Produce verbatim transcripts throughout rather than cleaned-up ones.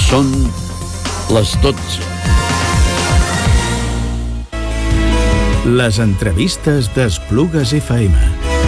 Són les dotze. Les entrevistes d'Esplugues F M.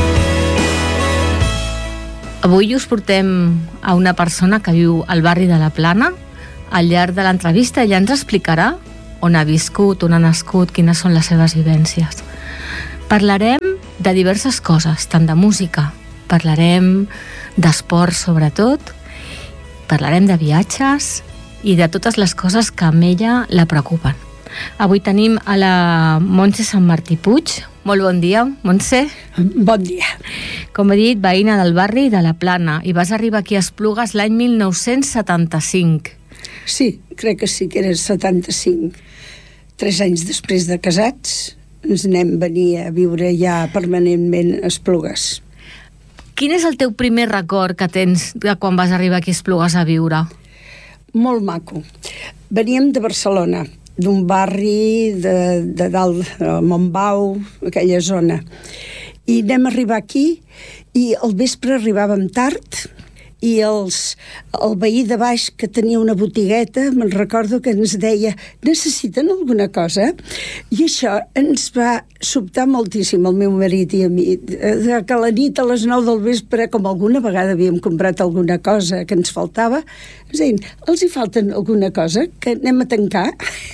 Avui us portem a una persona que viu al barri de la Plana. Al llarg de l'entrevista ella ens explicarà on ha viscut, on ha nascut, quines són les seves vivències. Parlarem de diverses coses, tant de música, parlarem d'esport sobretot, parlarem de viatges i de totes les coses que amb ella la preocupen. Avui tenim a la Montse Sant Martí Puig. Molt bon dia, Montse. Bon dia. Com he dit, veïna del barri de la Plana, i vas arribar aquí a Esplugues l'any mil nou-cents setanta-cinc. Sí, crec que sí que era setanta-cinc. Tres anys després de casats ens anem venir a viure ja permanentment a Esplugues. Quin és el teu primer record que tens de quan vas arribar aquí a Esplugues a viure? Molt maco. Veníem de Barcelona, d'un barri de, de dalt, de Montbau, aquella zona. I anem a arribar aquí i al vespre arribàvem tard i els, el veí de baix que tenia una botigueta, me'n recordo que ens deia necessiten alguna cosa? I això ens va sobtar moltíssim al meu marit i a mi, que a la nit a les nou del vespre, com alguna vegada havíem comprat alguna cosa que ens faltava, ens deien, els hi falten alguna cosa que anem a tancar?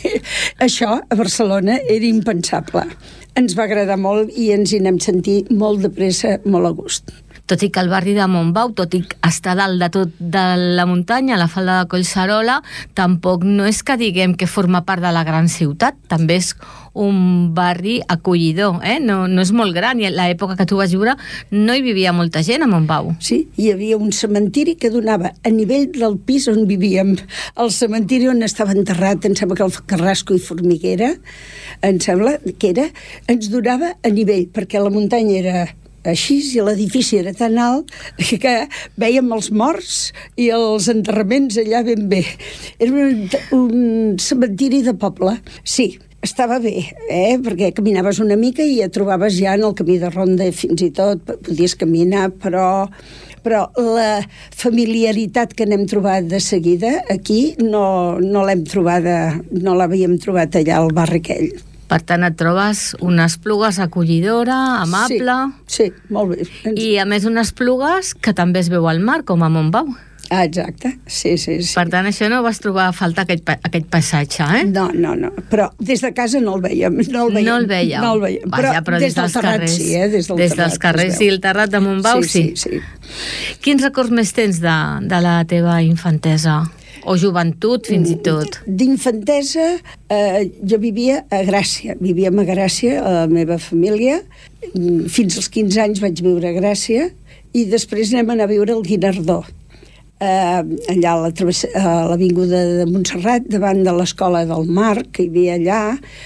Això a Barcelona era impensable. Ens va agradar molt i ens hi anem sentir molt de pressa, molt a gust. Tot i que el barri de Montbau, tot i estar dalt de tot de la muntanya, a la falda de Collserola, tampoc no és que diguem que forma part de la gran ciutat, també és un barri acollidor, eh? no, no és molt gran, i a l'època que tu vas viure no hi vivia molta gent a Montbau. Sí, hi havia un cementiri que donava a nivell del pis on vivíem. El cementiri on estava enterrat, em sembla que el Carrasco i Formiguera, em sembla que era, ens donava a nivell, perquè la muntanya era així, i l'edifici era tan alt que vèiem els morts i els enterraments allà ben bé. Era un, un cementiri de poble. Sí, estava bé, eh? Perquè caminaves una mica i et trobaves ja en el camí de ronda, fins i tot podies caminar, però, però la familiaritat que n'hem trobat de seguida aquí no, no l'hem trobada, no l'havíem trobat allà al barri aquell. Per tant, et trobes una Esplugues acollidora, amable... Sí, sí, molt bé. I, a més, unes Esplugues que també es veu al mar, com a Montbau. Ah, exacte, sí, sí, sí. Per tant, això no vas trobar a faltar aquest, aquest paisatge, eh? No, no, no, però des de casa no el veiem. No el veiem, no el veiem. No el veiem. Vaja, però, però des, des dels terrat, carrers, sí, eh? Des, del des terrat, dels carrers i el terrat de Montbau, sí. Sí, sí, sí. Quins records més tens de, de la teva infantesa? O joventut, fins i tot? D'infantesa, eh, jo vivia a Gràcia. Vivíem a Gràcia, a la meva família. Fins als quinze anys vaig viure a Gràcia i després anem a anar a viure al Guinardó. Eh, allà a, la, a l'avinguda de Montserrat, davant de l'escola del Mar, que hi havia allà.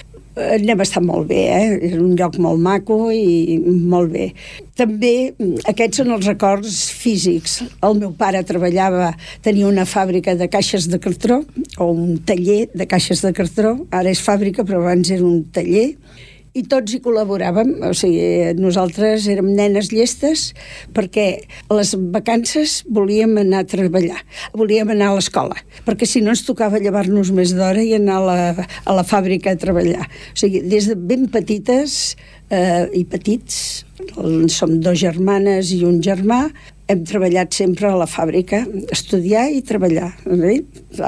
Anem a estar molt bé, eh? És un lloc molt maco i molt bé. També aquests són els records físics. El meu pare treballava, tenia una fàbrica de caixes de cartró, o un taller de caixes de cartró. Ara és fàbrica, però abans era un taller. I tots hi col·laboràvem, o sigui, nosaltres érem nenes llestes perquè a les vacances volíem anar a treballar, volíem anar a l'escola, perquè si no ens tocava llevar-nos més d'hora i anar a la, a la fàbrica a treballar. O sigui, des de ben petites eh, i petits, som dos germanes i un germà, hem treballat sempre a la fàbrica, estudiar i treballar. Eh?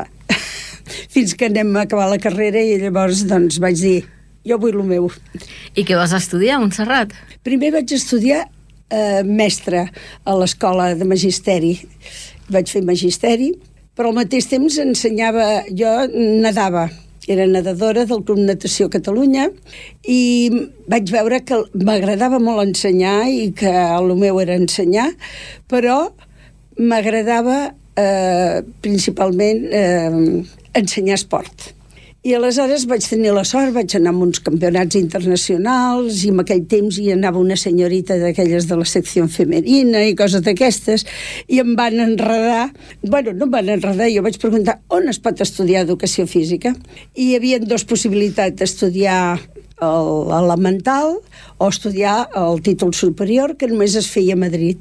Fins que anem a acabar la carrera i llavors doncs vaig dir jo vull el meu. I què vas estudiar a Montserrat? Primer vaig estudiar eh, mestre a l'escola de magisteri. Vaig fer magisteri, però al mateix temps ensenyava, jo nedava. Era nedadora del Club Natació Catalunya i vaig veure que m'agradava molt ensenyar i que el meu era ensenyar, però m'agradava eh, principalment eh, ensenyar esport. I aleshores vaig tenir la sort, vaig anar a uns campionats internacionals i en aquell temps hi anava una senyorita d'aquelles de la secció femenina i coses d'aquestes i em van enredar, bueno, no em van enredar, jo vaig preguntar on es pot estudiar educació física i hi havia dues possibilitats d'estudiar l'elemental o estudiar el títol superior que només es feia a Madrid.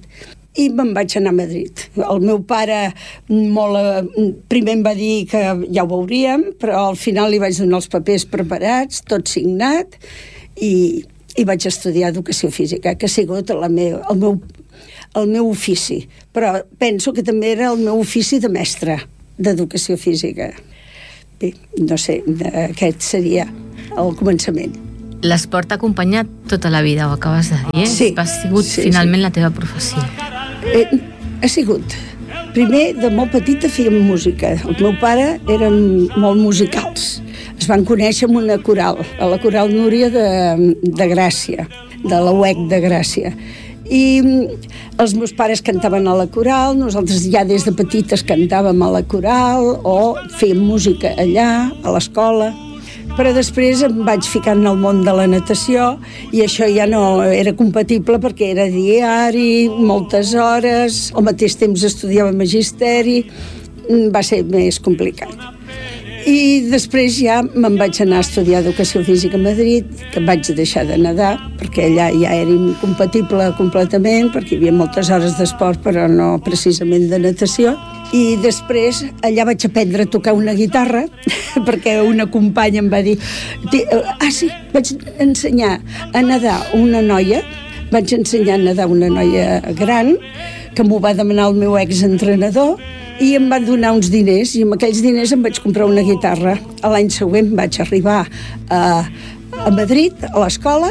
i me'n vaig anar a Madrid. El meu pare molt, primer em va dir que ja ho veuríem, però al final li vaig donar els papers preparats, tot signat, i, i vaig estudiar educació física, que ha sigut la meu, el, meu, el meu ofici. Però penso que també era el meu ofici de mestre d'educació física. Bé, no sé, aquest seria el començament. L'esport t'ha acompanyat tota la vida, ho acabes de dir, eh? Sí. Ha sigut sí, finalment sí. la teva professió. Eh, ha sigut. Primer, de molt petita fèiem música. El meu pare eren molt musicals. Es van conèixer amb una coral, a la coral Núria de, de Gràcia, de la U E C de Gràcia. I els meus pares cantaven a la coral, nosaltres ja des de petites cantàvem a la coral o fèiem música allà, a l'escola. Però després em vaig ficar en el món de la natació i això ja no era compatible perquè era diari, moltes hores, al mateix temps estudiava magisteri, va ser més complicat. I després ja me'n vaig anar a estudiar educació física a Madrid, que vaig deixar de nedar, perquè allà ja era incompatible completament, perquè hi havia moltes hores d'esport, però no precisament de natació. I després allà vaig aprendre a tocar una guitarra, perquè una companya em va dir... Ah, sí, vaig ensenyar a nedar una noia, vaig ensenyar a nedar una noia gran, que m'ho va demanar el meu exentrenador, i em van donar uns diners, i amb aquells diners em vaig comprar una guitarra. A l'any següent vaig arribar a, a Madrid, a l'escola,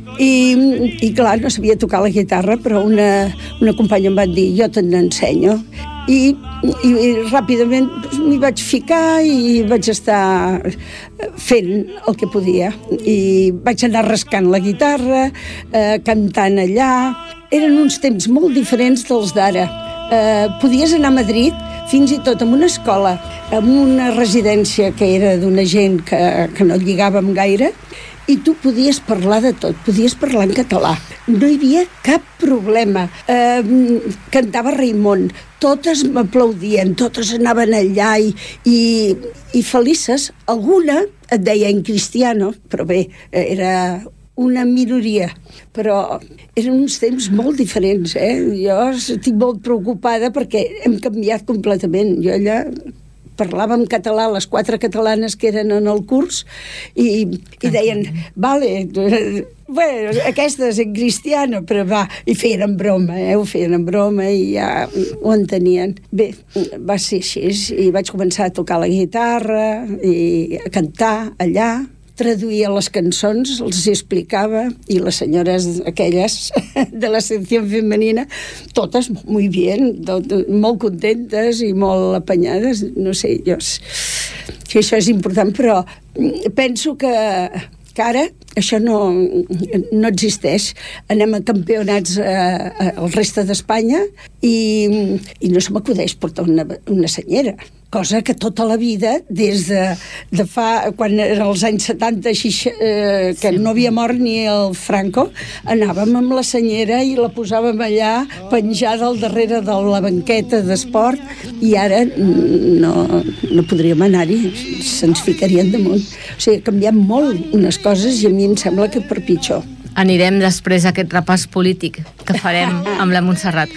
i, i clar, no sabia tocar la guitarra, però una, una companya em va dir, jo te n'ensenyo. I, i, i ràpidament m'hi vaig ficar i vaig estar fent el que podia. I vaig anar rascant la guitarra, eh, cantant allà. Eren uns temps molt diferents dels d'ara. Eh, podies anar a Madrid fins i tot en una escola, en una residència que era d'una gent que, que no lligàvem gaire, i tu podies parlar de tot, podies parlar en català. No hi havia cap problema. Eh, cantava Raimon, totes m'aplaudien, totes anaven allà i, i, i felices. Alguna et deia en cristiano, però bé, era una minoria, però eren uns temps molt diferents, eh? Jo estic molt preocupada perquè hem canviat completament. Jo allà parlava en català, les quatre catalanes que eren en el curs, i, i deien, vale, bueno, aquesta és en cristiano, però va, i feien en broma, eh? Ho feien en broma i ja ho entenien. Bé, va ser així, i vaig començar a tocar la guitarra i a cantar allà, traduïa les cançons, els hi explicava, i les senyores aquelles de la secció femenina, totes molt bien, tot, molt contentes i molt apanyades, no sé, jo, que això és important, però penso que, que ara això no, no existeix. Anem a campionats eh, al reste d'Espanya i, i no se m'acudeix portar una, una senyera, cosa que tota la vida, des de, de fa, quan eren els anys setanta, seixanta, eh, que no havia mort ni el Franco, anàvem amb la senyera i la posàvem allà penjada al darrere de la banqueta d'esport, i ara no, no podríem anar-hi, se'ns ficarien damunt. O sigui, ha canviat molt unes coses i a mi em sembla que per pitjor. Anirem després a aquest repàs polític que farem amb la Montserrat.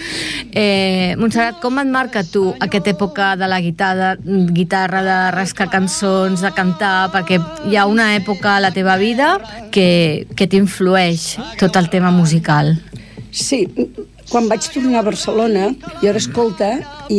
Eh, Montserrat, com et marca tu aquesta època de la guitarra, guitarra, de rascar cançons, de cantar, perquè hi ha una època a la teva vida que, que t'influeix tot el tema musical? Sí, quan vaig tornar a Barcelona, jo era escolta i,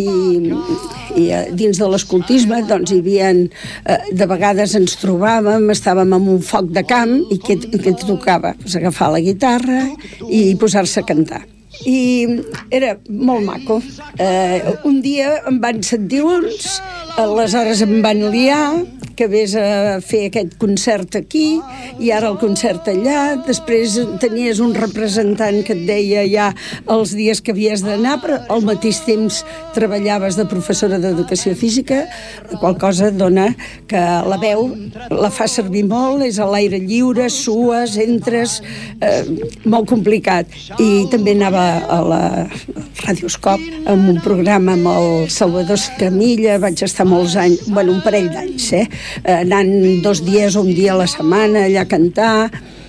i dins de l'escoltisme doncs hi havia, de vegades ens trobàvem, estàvem en un foc de camp i què, què tocava? Pues agafar la guitarra i posar-se a cantar. I era molt maco. Eh, un dia em van sentir uns, aleshores em van liar, que vés a fer aquest concert aquí i ara el concert allà. Després tenies un representant que et deia ja els dies que havies d'anar, però al mateix temps treballaves de professora d'educació física, la qual cosa dona que la veu la fa servir molt, és a l'aire lliure, sues, entres, eh, molt complicat. I també anava a la Radioscop amb un programa amb el Salvador Escamilla, vaig estar molts anys, bueno, un parell d'anys, eh? anant dos dies o un dia a la setmana allà a cantar.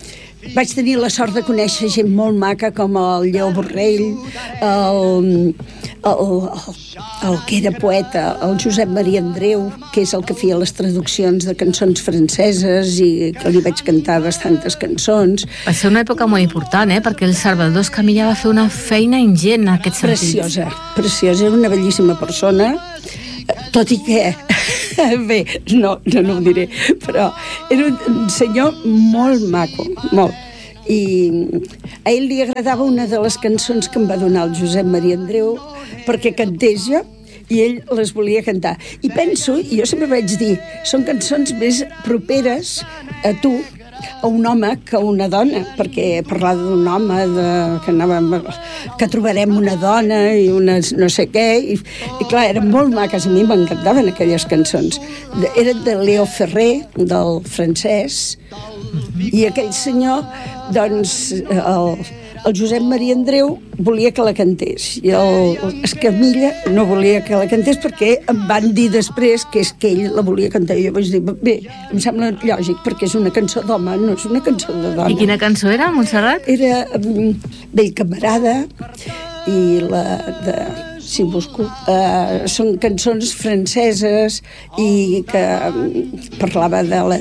vaig tenir la sort de conèixer gent molt maca com el Lleó Borrell, el, el, el, el que era poeta, el Josep Maria Andreu, que és el que feia les traduccions de cançons franceses i que li vaig cantar bastantes cançons. Va ser una època molt important, eh? Perquè el Salvador Escamilla va fer una feina ingent en aquest sentit. Preciosa, preciosa, era una bellíssima persona, tot i que, bé, no, no, no ho diré, però era un senyor molt maco, molt. I a ell li agradava una de les cançons que em va donar el Josep Maria Andreu perquè cantés jo, i ell les volia cantar. I penso, i jo sempre vaig dir, són cançons més properes a tu, a un home que a una dona, perquè parlava d'un home de, que, anàvem, que trobarem una dona i una no sé què, i, i clar, eren molt maques, a mi m'encantaven aquelles cançons. Eren de Leo Ferrer, del francès, i aquell senyor, doncs, el, el Josep Maria Andreu volia que la cantés, i el Escamilla no volia que la cantés perquè em van dir després que és que ell la volia cantar, i jo vaig dir, bé, em sembla lògic, perquè és una cançó d'home, no és una cançó de dona. I quina cançó era, Montserrat? Era um, Vell camarada, i la de... si busco, uh, són cançons franceses i que um, parlava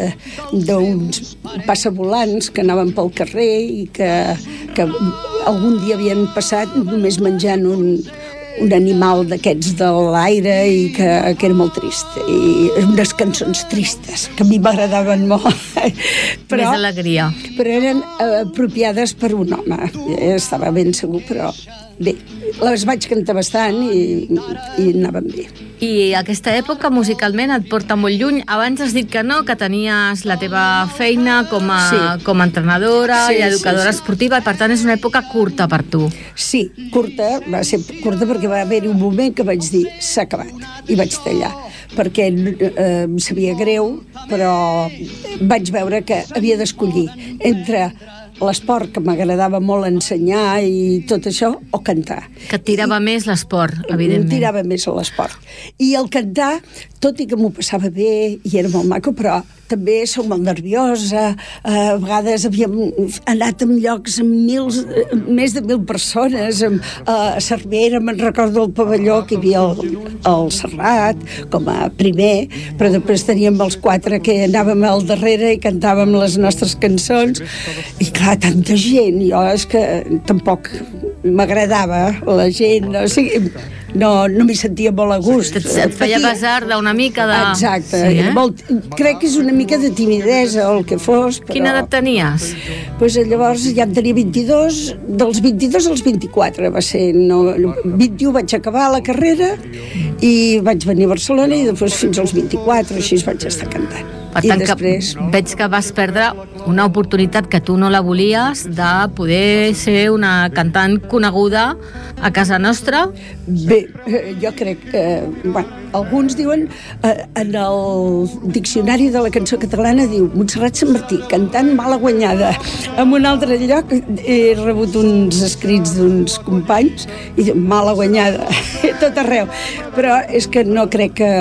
d'uns passavolants que anaven pel carrer i que, que algun dia havien passat només menjant un, un animal d'aquests de l'aire i que, que era molt trist, i unes cançons tristes que a mi m'agradaven molt. Però, més alegria. Però eren uh, apropiades per un home, estava ben segur, però bé, les vaig cantar bastant i, i anaven bé. I aquesta època musicalment et porta molt lluny. Abans has dit que no, que tenies la teva feina com a, sí. com a entrenadora sí, i educadora sí, sí. esportiva, i per tant és una època curta per tu. Sí, curta, va ser curta perquè va haver-hi un moment que vaig dir s'ha acabat, i vaig tallar perquè eh, em sabia greu, però vaig veure que havia d'escollir entre l'esport, que m'agradava molt ensenyar i tot això, o cantar. Que et tirava I, més l'esport, evidentment. Em tirava més l'esport. I el cantar, tot i que m'ho passava bé i era molt maco, però també soc molt nerviosa, a vegades havíem anat en llocs amb mils, més de mil persones, amb, a Cervera, me'n recordo el pavelló, que hi havia el, el Serrat, com a primer, però després teníem els quatre que anàvem al darrere i cantàvem les nostres cançons, i clar, tanta gent, jo és que tampoc m'agradava la gent, o sigui, no, no m'hi sentia molt a gust. Et, et feia pesar d'una mica de... Exacte, sí, eh? molt, crec que és una mica de timidesa o el que fos, però... Quina edat tenies? Pues llavors ja en tenia vint-i-dos, dels vint-i-dos als vint-i-quatre va ser, no, vint-i-u vaig acabar la carrera i vaig venir a Barcelona i després fins als vint-i-quatre, així vaig estar cantant. Per tant, després... que veig que vas perdre una oportunitat que tu no la volies de poder ser una cantant coneguda a casa nostra. Bé, jo crec que... Bueno, alguns diuen, eh, en el diccionari de la cançó catalana diu Montserrat Sant Martí, cantant mala guanyada. En un altre lloc he rebut uns escrits d'uns companys i diu mala guanyada, tot arreu. Però és que no crec que...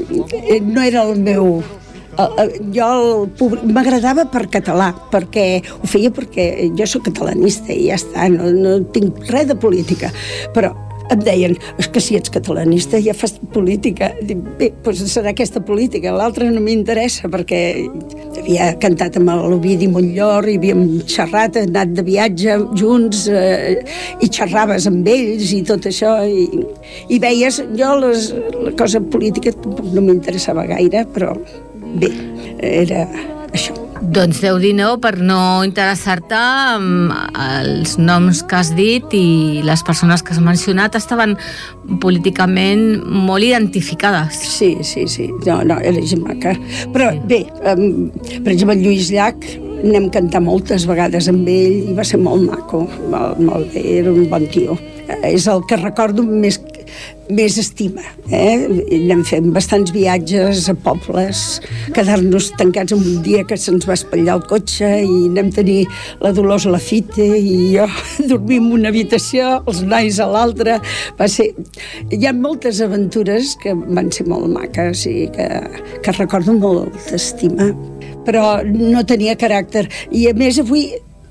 No era el meu... Jo m'agradava per català, perquè ho feia perquè jo soc catalanista i ja està, no, no tinc res de política, però em deien, és que si ets catalanista ja fas política. Dic, bé, doncs serà aquesta política, l'altra no m'interessa, perquè havia cantat amb l'Ovidi Montllor i havíem xerrat, anat de viatge junts eh, i xerraves amb ells i tot això, i, i veies, jo les, la cosa política no m'interessava gaire, però bé, era això. Doncs Déu-n'hi-do per no interessar-te amb els noms que has dit, i les persones que has mencionat estaven políticament molt identificades. Sí, sí, sí. No, no, era gent maca. Però sí. Bé, um, per exemple, Lluís Llach anem a cantar moltes vegades amb ell i va ser molt maco, molt, molt bé, era un bon tio. És el que recordo més, més estima. Eh? Anem fent bastants viatges a pobles, quedar-nos tancats un dia que se'ns va espatllar el cotxe i anem a tenir la Dolors Lafite i jo dormir en una habitació, els nois a l'altra. Va ser... Hi ha moltes aventures que van ser molt maques i que, que recordo molt d'estima, però no tenia caràcter. I a més avui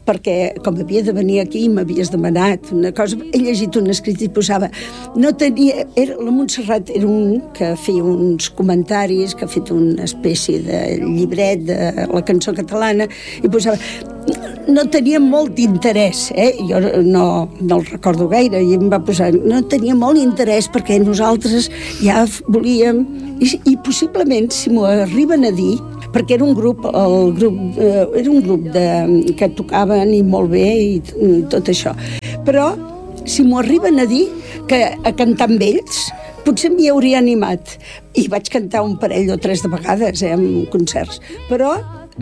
perquè com havia de venir aquí m'havies demanat una cosa, he llegit un escrit i posava, no tenia, era, la Montserrat era un que feia uns comentaris, que ha fet una espècie de llibret de la cançó catalana, i posava, no tenia molt interès, eh? Jo no, no el recordo gaire, i em va posar, no tenia molt interès perquè nosaltres ja volíem, i, i possiblement, si m'ho arriben a dir, perquè era un grup, el grup eh, era un grup de, que tocaven i molt bé i, i tot això. Però, si m'ho arriben a dir, que a cantar amb ells, potser m'hi hauria animat. I vaig cantar un parell o tres de vegades, eh, en concerts. Però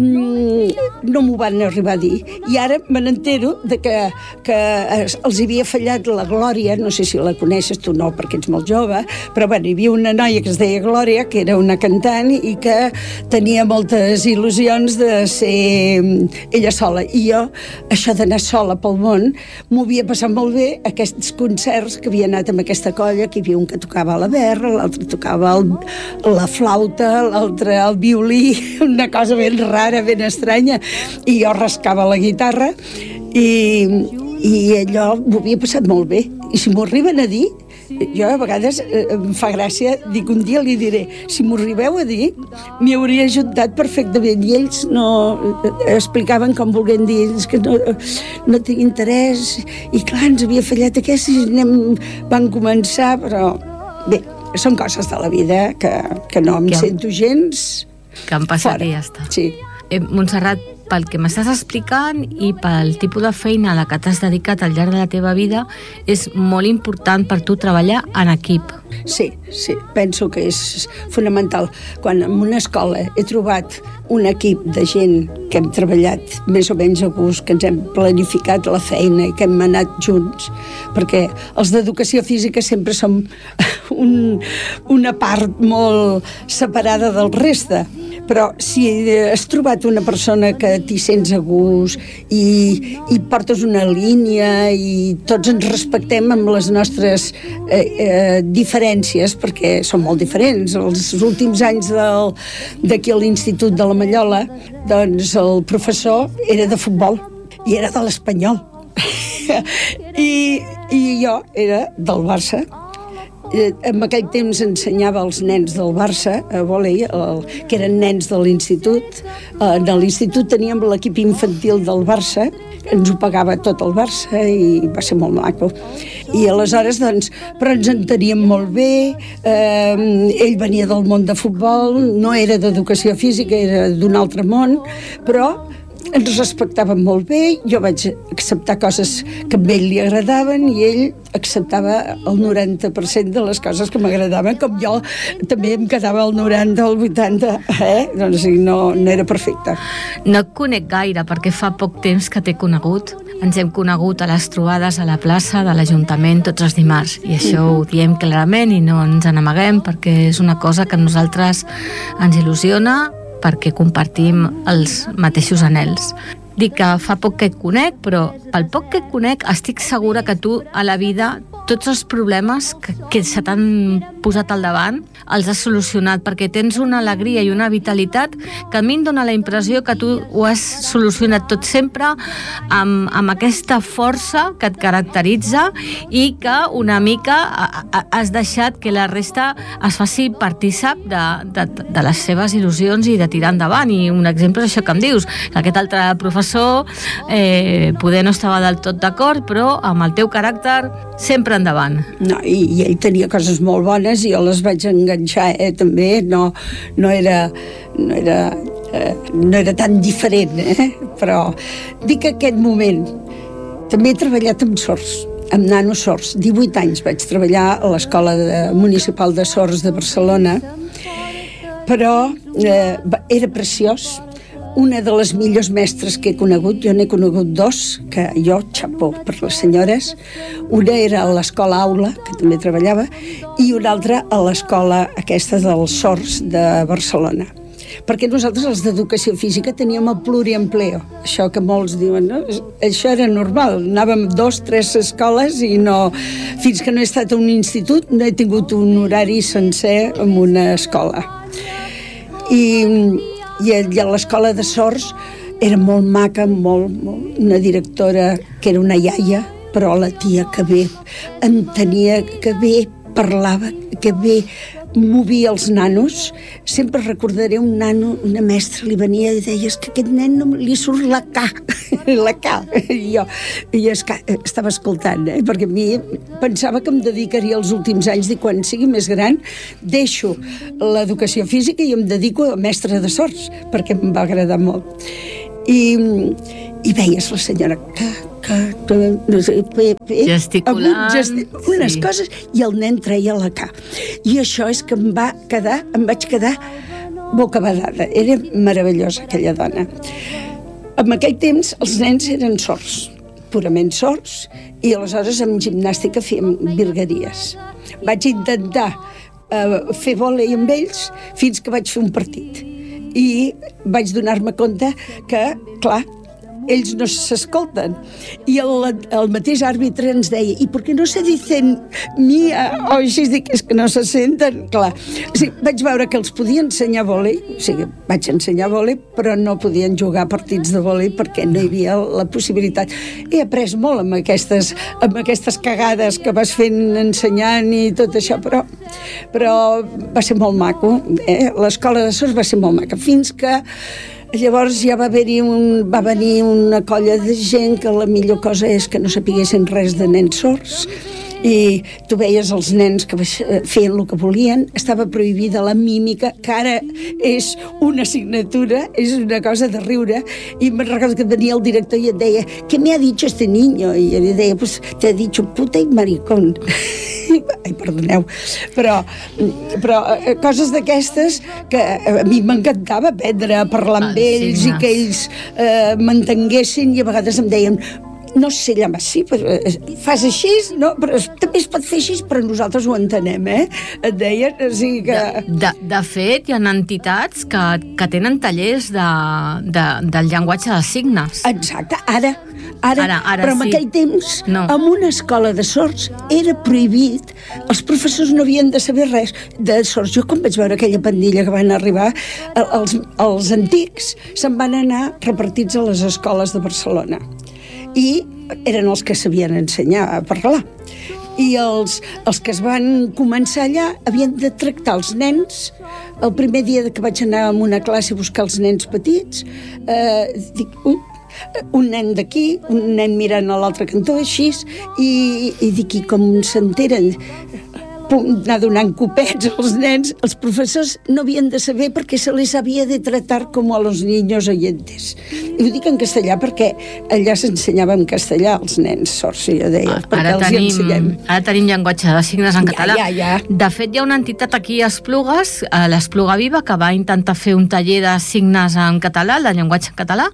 mm, no m'ho van arribar a dir. I ara me n'entero de que, que els havia fallat la Glòria, no sé si la coneixes tu, no, perquè ets molt jove, però bueno, hi havia una noia que es deia Glòria, que era una cantant i que tenia moltes il·lusions de ser ella sola. I jo, això d'anar sola pel món, m'ho havia passat molt bé, aquests concerts que havia anat amb aquesta colla, que hi havia un que tocava la berra, l'altre tocava el, la flauta, l'altre el violí, una cosa ben rara, ben estranya, i jo rascava la guitarra i, i allò m'ho havia passat molt bé. I si m'ho arriben a dir, jo a vegades eh, em fa gràcia, dic un dia li diré, si m'ho arribeu a dir, m'hi hauria ajuntat perfectament. I ells no eh, explicaven com volguem dir, que no, no tinc interès, i clar, ens havia fallat aquest, i anem, van començar, però bé, són coses de la vida que, que no em que sento gens que han passat fora. I ja està. Sí. Eh, Montserrat, pel que m'estàs explicant i pel tipus de feina a la que t'has dedicat al llarg de la teva vida, és molt important per tu treballar en equip. Sí, sí, penso que és fonamental. Quan en una escola he trobat un equip de gent que hem treballat més o menys a gust, que ens hem planificat la feina i que hem anat junts, perquè els d'educació física sempre som un, una part molt separada del reste. Però si has trobat una persona que t'hi sents a gust i, i portes una línia i tots ens respectem amb les nostres eh, eh, diferències, perquè són molt diferents. Els últims anys del, d'aquí a l'Institut de la Mallola, doncs el professor era de futbol i era de l'Espanyol. I, I jo era del Barça. Eh, en aquell temps ensenyava als nens del Barça a vòlei, el, que eren nens de l'institut. Eh, de l'institut teníem l'equip infantil del Barça, ens ho pagava tot el Barça i va ser molt maco. I aleshores, doncs, però ens enteníem molt bé, eh, ell venia del món de futbol, no era d'educació física, era d'un altre món, però ens respectaven molt bé, jo vaig acceptar coses que a ell li agradaven i ell acceptava el noranta per cent de les coses que m'agradaven, com jo també em quedava el noranta o el vuitanta, eh? Doncs no, no era perfecte. No et conec gaire perquè fa poc temps que t'he conegut. Ens hem conegut a les trobades a la plaça de l'Ajuntament tots els dimarts i això uh-huh. ho diem clarament i no ens n'amaguem perquè és una cosa que a nosaltres ens il·lusiona perquè compartim els mateixos anhels. Dic que fa poc que et conec, però pel poc que et conec estic segura que tu a la vida tots els problemes que, que se t'han posat al davant els has solucionat, perquè tens una alegria i una vitalitat que a mi em dóna la impressió que tu ho has solucionat tot sempre amb, amb aquesta força que et caracteritza i que una mica has deixat que la resta es faci partícip de, de, de les seves il·lusions i de tirar endavant. I un exemple és això que em dius, que aquest altre professor eh, poder no estava del tot d'acord, però amb el teu caràcter sempre endavant. No, i, i ell tenia coses molt bones i jo les vaig enganxar, eh, també, no, no era, no era, eh, no era tan diferent, eh? Però dic que aquest moment també he treballat amb sords, amb nanos sords. divuit anys vaig treballar a l'Escola de, Municipal de Sords de Barcelona, però eh, era preciós. Una de les millors mestres que he conegut, jo n'he conegut dos, que jo, xapó per les senyores. Una era a l'Escola Aula, que també treballava, i una altra a l'Escola aquesta dels Sords de Barcelona. Perquè nosaltres, els d'Educació Física, teníem el pluriempleo. Això que molts diuen, no? Això era normal. Anàvem dos, tres escoles i no... Fins que no he estat a un institut, no he tingut un horari sencer en una escola. I... i a l'escola de sords era molt maca, molt, molt, una directora que era una iaia, però la tia que bé entenia, que bé parlava, que bé movia els nanos. Sempre recordaré un nano, una mestra li venia i deia, és que aquest nen no li surt la K, la K. I jo i es, estava escoltant, eh? Perquè a mi pensava que em dedicaria els últims anys i quan sigui més gran deixo l'educació física i em dedico a mestra de sords, perquè em va agradar molt. I, i veies la senyora que, que, que no sé, pe, pe, gesticulant, gesti unes sí. coses, i el nen treia la K. I això és que em va quedar, em vaig quedar bocabadada. Era meravellosa aquella dona. En aquell temps els nens eren sords, purament sords, i aleshores amb gimnàstica fèiem virgueries. Vaig intentar uh, fer vòlei amb ells fins que vaig fer un partit. I vaig donar-me compte que, clar, ells no s'escolten. I el, el mateix àrbitre ens deia, i per què no se dicen mia? O així dic, és que no se senten. Clar, o sigui, vaig veure que els podia ensenyar vòlei, o sigui, vaig ensenyar vòlei, però no podien jugar partits de vòlei perquè no hi havia la possibilitat. He après molt amb aquestes, amb aquestes cagades que vas fent ensenyant i tot això, però, però va ser molt maco. Eh? L'escola de sords va ser molt maca, fins que llavors ja va haver-hi un, va venir una colla de gent que la millor cosa és que no sapiguessin res de nens sords, i tu veies els nens que feien el que volien. Estava prohibida la mímica, que ara és una assignatura, és una cosa de riure, i me'n recordo que venia el director i et deia, què me ha dicho este niño? I jo li deia, pues te ha dicho puta i maricón. Ai, perdoneu, però, però coses d'aquestes que a mi m'encantava aprendre a parlar amb ah, ells sí, i que ells eh, m'entenguessin, i a vegades em deien, no sé, llama, sí, però fas així, no? Però també es pot fer així, però nosaltres ho entenem, eh? Et deien, o sigui que... De, de, de fet, hi ha entitats que, que tenen tallers de, de, del llenguatge de signes. Exacte, ara, ara, ara, ara però en sí. aquell temps, no. En una escola de sords, era prohibit, els professors no havien de saber res de sords. Jo, quan vaig veure aquella pandilla que van arribar, els, els antics se'n van anar repartits a les escoles de Barcelona. I eren els que sabien ensenyar a parlar. I els, els que es van començar allà havien de tractar els nens. El primer dia que vaig anar a una classe a buscar els nens petits, eh, dic, ui, un nen d'aquí, un nen mirant a l'altre cantó, així, i, i dic, i com s'enteren? Anar donant copets als nens, els professors no havien de saber perquè se les havia de tratar com a los niños oyentes. I ho dic en castellà perquè allà s'ensenyava en castellà als nens sords, jo deia, perquè ara els tenim, hi ensenyem. Ara tenim llenguatge de signes en ja, català. Ja, ja. De fet, hi ha una entitat aquí a Esplugues, a l'Espluga Viva, que va intentar fer un taller de signes en català, de llenguatge en català,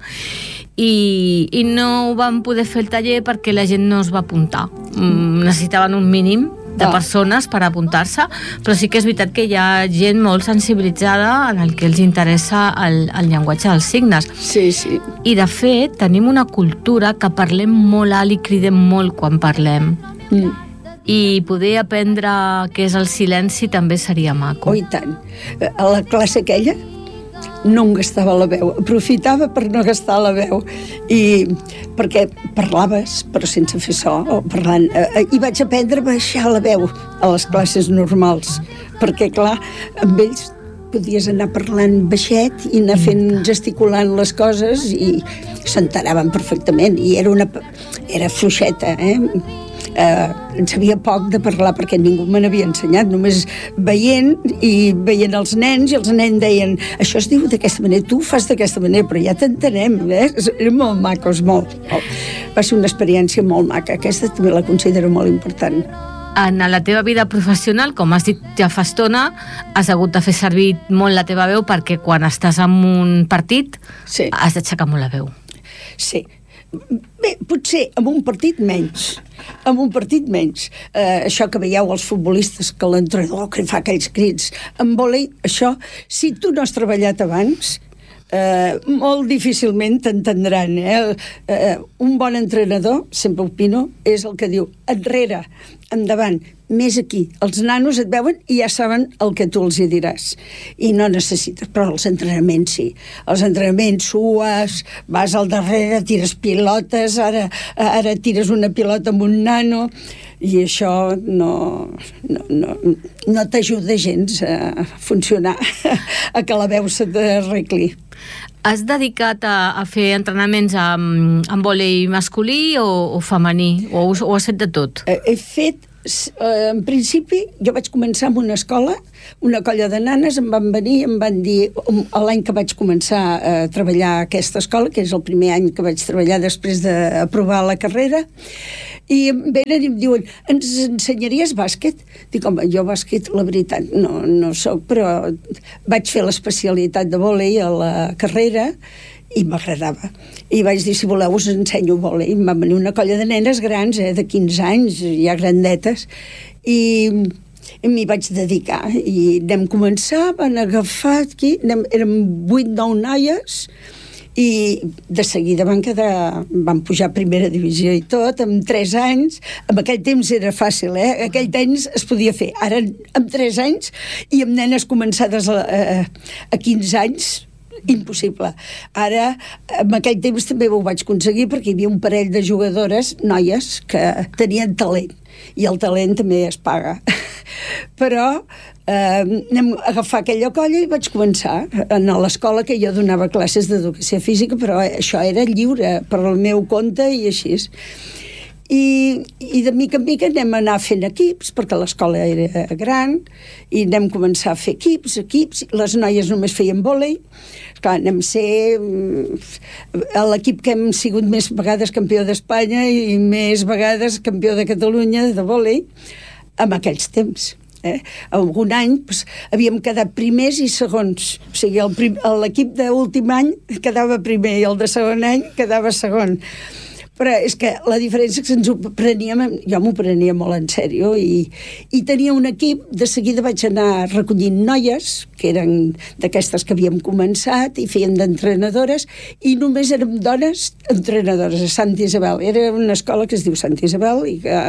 i, i no van poder fer el taller perquè la gent no es va apuntar. Mm, necessitaven un mínim de persones per apuntar-se, però sí que és veritat que hi ha gent molt sensibilitzada en el que els interessa el, el llenguatge dels signes. Sí, sí. I de fet tenim una cultura que parlem molt alt i cridem molt quan parlem. Mm. I poder aprendre què és el silenci també seria maco. Oh, i tant. A la classe aquella no em gastava la veu, aprofitava per no gastar la veu, i perquè parlaves però sense fer so, o parlant, i vaig aprendre a baixar la veu a les classes normals, perquè clar, amb ells podies anar parlant baixet i anar fent, gesticulant les coses, i s'enteraven perfectament, i era una era fluixeta, eh? Eh, en sabia poc de parlar perquè ningú me n'havia ensenyat, només veient i veient els nens, i els nens deien, això es diu d'aquesta manera, tu fas d'aquesta manera, però ja t'entenem, eh? Eren molt macos, molt, molt. Va ser una experiència molt maca, aquesta també la considero molt important. En la teva vida professional, com has dit ja fa estona, has hagut de fer servir molt la teva veu perquè quan estàs en un partit sí. has d'aixecar molt la veu. Sí. Bé, potser amb un partit menys, amb un partit menys. Eh, això que veieu els futbolistes, que l'entrenador que fa aquells crits. En vòlei, això, si tu no has treballat abans, eh, molt difícilment t'entendran. Eh? Eh, un bon entrenador, sempre opino, és el que diu enrere, endavant, més aquí. Els nanos et veuen i ja saben el que tu els hi diràs. I no necessites, però els entrenaments sí. Els entrenaments sues, vas al darrere, tires pilotes, ara, ara tires una pilota amb un nano, i això no, no, no, no t'ajuda gens a funcionar, a que la veu se t'arregli. Has dedicat a, a fer entrenaments amb, amb vòlei masculí o, o femení? O, o has fet de tot? He fet, en principi, jo vaig començar en una escola, una colla de nanes em van venir i em van dir, l'any que vaig començar a treballar a aquesta escola, que és el primer any que vaig treballar després d'aprovar la carrera, i em venen i em diuen, ens ensenyaries bàsquet? Dic, home, jo bàsquet, la veritat, no, no soc, però vaig fer l'especialitat de vòlei a la carrera i m'agradava. I vaig dir, si voleu us ensenyo vòlei. Em va venir una colla de nenes grans, eh, de quinze anys, ja grandetes, i, i m'hi vaig dedicar. I anem començar, van agafar aquí, anem, érem vuit, nou noies, i de seguida van quedar, van pujar a primera divisió i tot, amb tres anys. En aquell temps era fàcil, eh? Aquell temps es podia fer. Ara, amb tres anys, i amb nenes començades a, a, a quinze anys, impossible. Ara, en aquell temps també ho vaig aconseguir perquè hi havia un parell de jugadores, noies, que tenien talent, i el talent també es paga. Però eh, anem a agafar aquella colla i vaig començar a l'escola, que jo donava classes d'educació física, però això era lliure per al meu compte i així. I, i de mica en mica anem a anar fent equips, perquè l'escola era gran, i anem a començar a fer equips, equips, les noies només feien vòlei. Clar, anem a ser l'equip que hem sigut més vegades campió d'Espanya i més vegades campió de Catalunya de vòlei en aquells temps. Eh? Algun any doncs, havíem quedat primers i segons, o sigui, l'equip d'últim any quedava primer i el de segon any quedava segon. Però és que la diferència és que ens ho preníem, jo m'ho prenia molt en sèrio, i, i tenia un equip. De seguida vaig anar recollint noies, que eren d'aquestes que havíem començat, i feien d'entrenadores, i només érem dones entrenadores a Santa Isabel. Era una escola que es diu Santa Isabel, i que,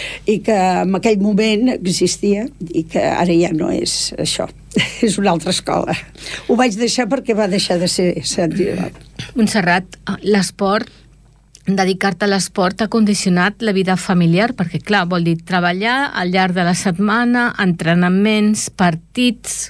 i que en aquell moment existia, i que ara ja no és això. És una altra escola. Ho vaig deixar perquè va deixar de ser Santa Isabel. Montserrat, l'esport, dedicar-te a l'esport ha condicionat la vida familiar, perquè clar, vol dir treballar al llarg de la setmana, entrenaments, partits...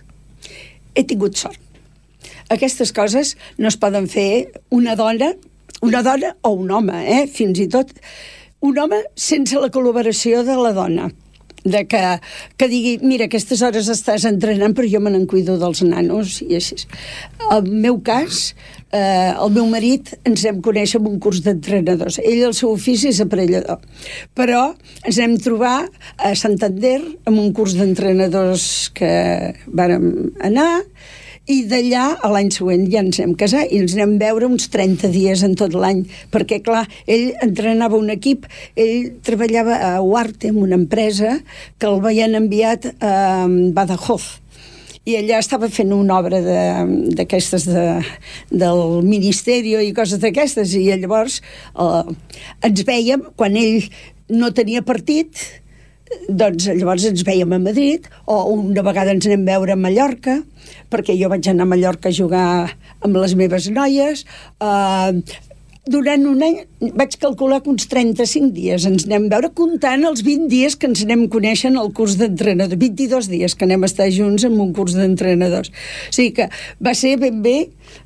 He tingut sort. Aquestes coses no es poden fer una dona, una dona o un home, eh? Fins i tot un home sense la col·laboració de la dona. De que, que digui, mira, aquestes hores estàs entrenant, però jo me n'en cuido dels nanos, i així. El meu cas, eh, el meu marit ens vam conèixer en un curs d'entrenadors. Ell, el seu ofici és aparellador. Però ens vam trobar a Santander amb un curs d'entrenadors que vàrem anar, i d'allà, a l'any següent, ja ens vam casar i ens anem veure uns trenta dies en tot l'any, perquè, clar, ell entrenava un equip, ell treballava a Huarte, en una empresa, que el veien enviat a Badajoz, i allà estava fent una obra d'aquestes de, de, del Ministeri i coses d'aquestes, i llavors eh, ens vèiem, quan ell no tenia partit, doncs llavors ens vèiem a Madrid, o una vegada ens anem a veure a Mallorca, perquè jo vaig anar a Mallorca a jugar amb les meves noies. Uh, durant un any vaig calcular que uns trenta-cinc dies ens anem a veure, comptant els vint dies que ens anem coneixent al curs d'entrenadors, vint-i-dos dies que anem a estar junts en un curs d'entrenadors. O sigui que va ser ben bé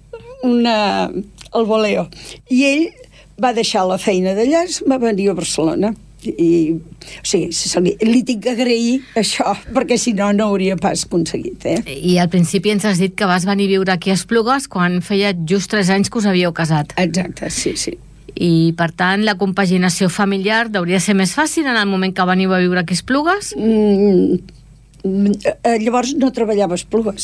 una, el voleo. I ell va deixar la feina d'allà, va venir a Barcelona. I, o sigui, li, li tinc que agrair això, perquè si no, no hauria pas aconseguit, eh? I al principi ens has dit que vas venir a viure aquí a Esplugues quan feia just tres anys que us havíeu casat. Exacte, sí, sí. I, per tant, la compaginació familiar hauria de ser més fàcil en el moment que veniu a viure aquí a Esplugues? Mm, llavors no treballava a Esplugues.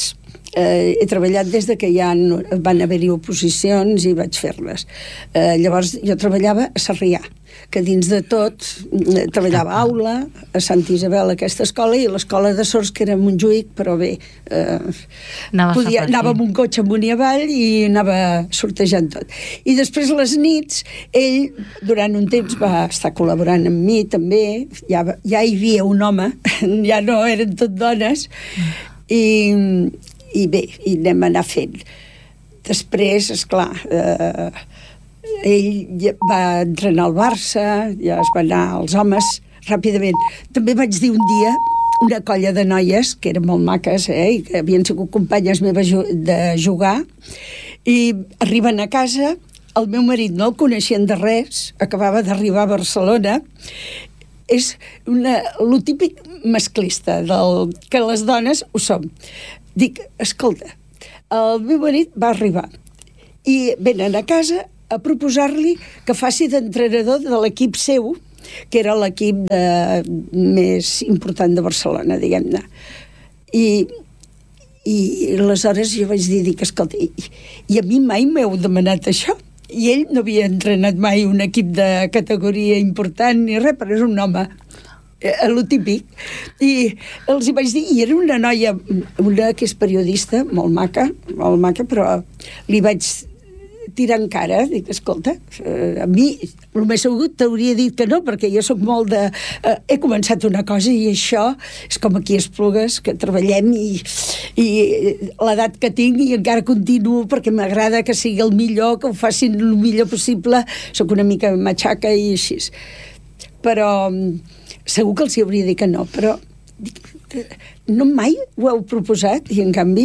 Eh, he treballat des de que ja no, van haver-hi oposicions i vaig fer-les. Eh, llavors jo treballava a Sarrià, que dins de tot eh, treballava a aula, a Sant Isabel, aquesta escola, i l'escola de sords, que era a Montjuïc, però bé, eh, podia, anava amb un cotxe amunt i avall i anava sortejant tot. I després les nits, ell durant un temps va estar col·laborant amb mi també, ja, ja hi havia un home, ja no eren tot dones, i i bé, i anem a anar fent. Després, esclar, eh, ell va entrenar al Barça, ja es va anar als homes ràpidament. També vaig dir un dia una colla de noies, que eren molt maques, eh, i que havien sigut companyes meves de jugar, i arriben a casa, el meu marit no el coneixien de res, acabava d'arribar a Barcelona, és una, lo típic masclista, del, que les dones ho som. Dic, escolta, el meu marit va arribar i venen a casa a proposar-li que faci d'entrenador de l'equip seu, que era l'equip de, més important de Barcelona, diguem-ne. I, i aleshores jo vaig dir, dic, escolta, i, i a mi mai m'heu demanat això? I ell no havia entrenat mai un equip de categoria important ni res, però és un home, a lo típic, i els hi vaig dir, i era una noia, una que és periodista, molt maca, molt maca, però li vaig tirar en cara, dic, escolta, a mi el més segur t'hauria dit que no, perquè jo sóc molt de... Eh, he començat una cosa i això és com aquí a Esplugues, que treballem i, i l'edat que tinc i encara continuo perquè m'agrada que sigui el millor, que ho facin el millor possible, sóc una mica matxaca i així. Però segur que els hi hauria dit que no, però dic, no mai ho heu proposat i en canvi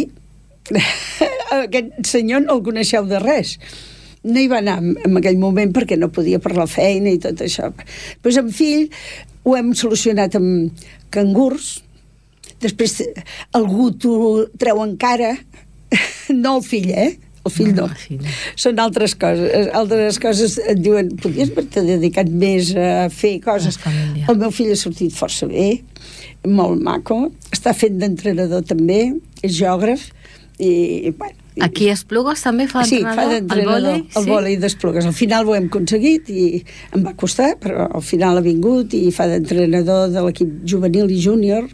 aquest senyor no el coneixeu de res. No hi va anar en aquell moment perquè no podia per la feina i tot això. Pues en fill ho hem solucionat amb cangurs, després algú t'ho treu encara, no el fill, eh? El fill no. no. Són altres coses. Altres coses et diuen, podies haver-te dedicat més a fer coses. El meu fill ha sortit força bé, molt maco, està fent d'entrenador també, és geògraf, i bueno... I... Aquí a Esplugues també fa sí, entrenador? Sí, fa d'entrenador, el sí? vòlei d'Esplugues. Al final ho hem aconseguit i em va costar, però al final ha vingut i fa d'entrenador de l'equip juvenil i júnior.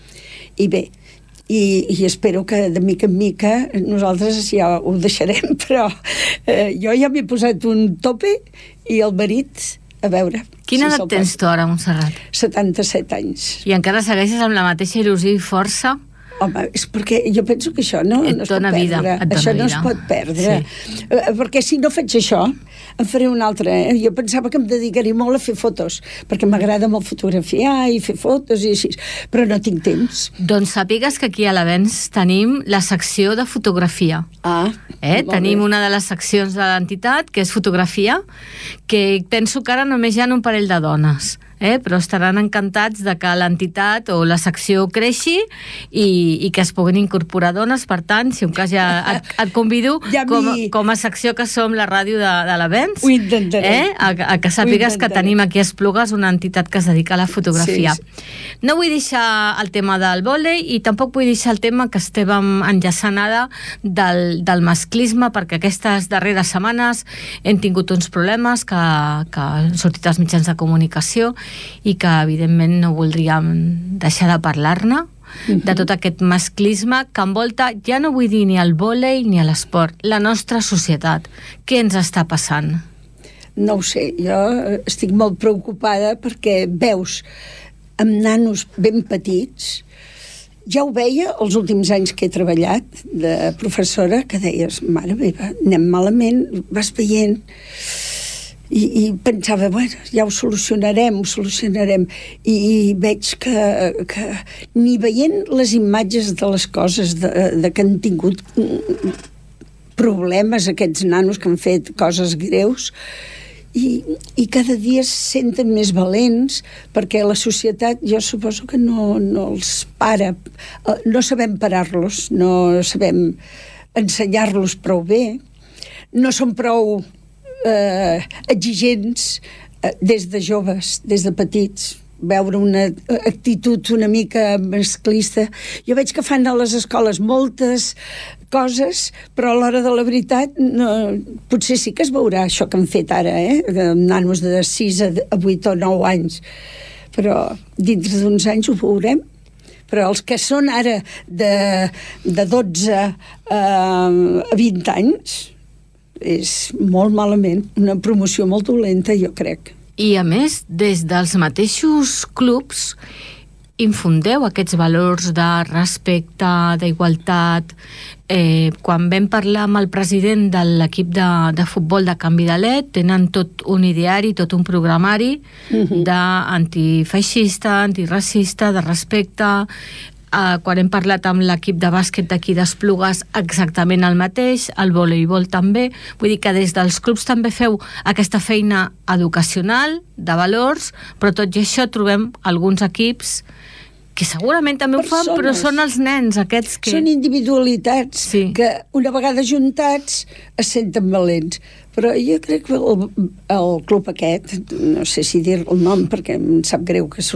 I bé, i, i espero que de mica en mica nosaltres ja ho deixarem, però eh, jo ja m'he posat un tope i el marit, a veure... Quina edat tens tu ara, Montserrat? setanta-set anys. I encara segueixes amb la mateixa il·lusió i força? Home, és perquè jo penso que això no, no es pot vida, perdre. Això no vida. es pot perdre. Sí. Perquè si no faig això, en faré un altre. Eh? Jo pensava que em dedicaria molt a fer fotos, perquè m'agrada molt fotografiar i fer fotos i així, però no tinc temps. Doncs sàpigues que aquí a l'Avenç tenim la secció de fotografia. Ah, eh? Tenim bé. Una de les seccions de l'entitat, que és fotografia, que penso que ara només hi ha un parell de dones. Eh, però estaran encantats de que l'entitat o la secció creixi i, i que es puguin incorporar dones. Per tant, si un cas ja et, et convido ja com, mi... com a secció que som la ràdio de, de l'Avenç, eh, a, a que sàpigues que tenim aquí a Esplugues una entitat que es dedica a la fotografia. Sí, sí. No vull deixar el tema del vòlei i tampoc vull deixar el tema que estàvem enllaçant ara del, del masclisme, perquè aquestes darreres setmanes hem tingut uns problemes que, que han sortit als mitjans de comunicació i que evidentment no voldríem deixar de parlar-ne, uh-huh. de tot aquest masclisme que envolta, ja no vull dir ni el vòlei ni a l'esport, la nostra societat. Què ens està passant? No ho sé, jo estic molt preocupada perquè veus amb nanos ben petits, ja ho veia els últims anys que he treballat de professora, que deies, mare meva, anem malament, vas veient... I, i pensava, bueno, ja ho solucionarem, ho solucionarem, i, i veig que, que ni veient les imatges de les coses de, de que han tingut problemes aquests nanos que han fet coses greus, i, i cada dia es senten més valents perquè la societat, jo suposo que no, no els para, no sabem parar-los, no sabem ensenyar-los prou bé, no són prou Eh, exigents eh, des de joves, des de petits. veure una actitud una mica masclista. Jo veig que fan a les escoles moltes coses, però a l'hora de la veritat no, potser sí que es veurà això que han fet ara, eh? Nanos de sis a vuit o nou anys, però dintre d'uns anys ho veurem. Però els que són ara de, de dotze a vint anys és molt malament, una promoció molt dolenta, jo crec. I a més, des dels mateixos clubs infundeu aquests valors de respecte, d'igualtat. Eh, quan vam parlar amb el president de l'equip de, de futbol de Can Vidalet, tenen tot un ideari, tot un programari uh-huh. d'antifeixista, antiracista, de respecte. Uh, quan hem parlat amb l'equip de bàsquet d'aquí d'Esplugues, exactament el mateix, el voleibol també. Vull dir que des dels clubs també feu aquesta feina educacional, de valors, però tot i això trobem alguns equips que segurament també Persones. ho fan, però són els nens aquests que... Són individualitats sí. que una vegada juntats es senten valents. Però jo crec que el, el club aquest, no sé si dir el nom perquè em sap greu que